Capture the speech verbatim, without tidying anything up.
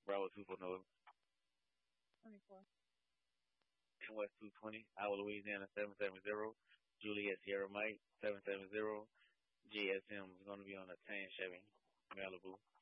Bravo two four North, twenty-four. ten West two twenty, Iowa, Louisiana seven seven zero, Juliet Sierra Mike seven seven zero, G S M is going to be on a tan Chevy Malibu.